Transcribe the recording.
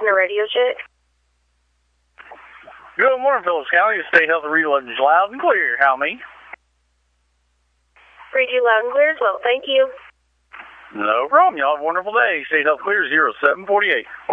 in a radio check. Good morning, Phillips County. Stay healthy, reload loud and clear. How me? Read you loud and clear as well. Thank you. No problem. Y'all have a wonderful day. Stay healthy, clear 0748.